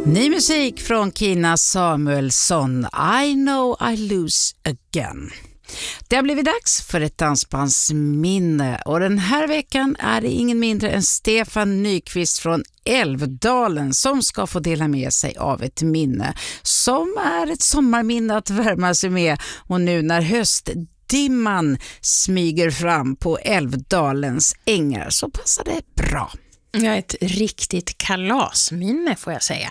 Ny musik från Kina Samuelsson, I know I lose again. Det har blivit dags för ett dansbandsminne och den här veckan är det ingen mindre än Stefan Nyqvist från Älvdalen som ska få dela med sig av ett minne som är ett sommarminne att värma sig med. Och nu när höstdimman smyger fram på Älvdalens ängar så passar det bra. Ja, ett riktigt kalasminne får jag säga.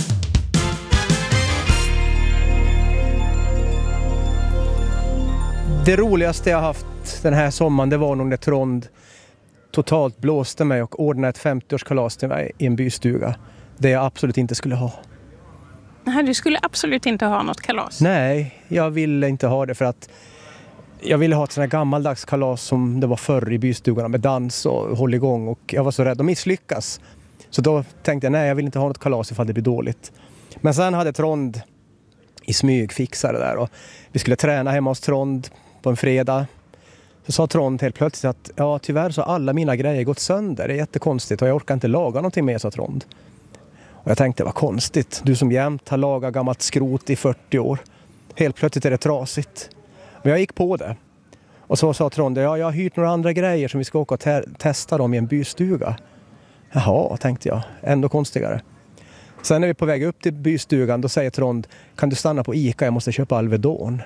Det roligaste jag haft den här sommaren, det var nog när Trond totalt blåste mig och ordnade ett 50-årskalas till mig i en bystuga. Det jag absolut inte skulle ha. Nej, du skulle absolut inte ha något kalas? Nej, jag ville inte ha det för att jag ville ha ett sånt här gammaldags kalas som det var förr i bystugorna med dans och håll igång. Och jag var så rädd att misslyckas. Så då tänkte jag, nej, jag vill inte ha något kalas ifall det blir dåligt. Men sen hade Trond i smyg fixat det där och vi skulle träna hemma hos Trond på en fredag. Så sa Trond helt plötsligt att ja, tyvärr så har alla mina grejer gått sönder. Det är jättekonstigt och jag orkar inte laga någonting mer, sa Trond. Och jag tänkte, vad konstigt. Du som jämt har lagat gammalt skrot i 40 år. Helt plötsligt är det trasigt. Men jag gick på det. Och så sa Trond, ja, jag har hyrt några andra grejer som vi ska åka och testa dem i en bystuga. Jaha, tänkte jag. Ändå konstigare. Sen är vi på väg upp till bystugan, då säger Trond, kan du stanna på Ica, jag måste köpa Alvedon.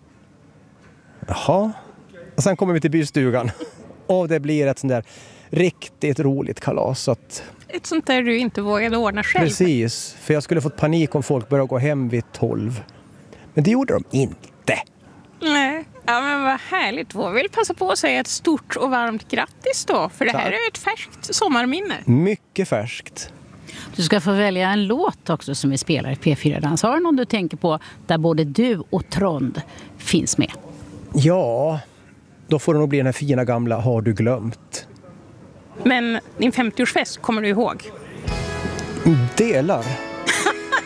Jaha. Och sen kommer vi till bystugan. Och det blir ett sånt där riktigt roligt kalas. Så att... Ett sånt där du inte vågade ordna själv. Precis, för jag skulle fått panik om folk började gå hem vid 12. Men det gjorde de inte. Nej, ja, men vad härligt. Jag vill passa på att säga ett stort och varmt grattis då. För det här är ett färskt sommarminne. Mycket färskt. Du ska få välja en låt också som vi spelar i P4-dans. Har du någon du tänker på där både du och Trond finns med? Ja, då får det nog bli den här fina gamla Har du glömt? Men din 50-årsfest kommer du ihåg? Delar.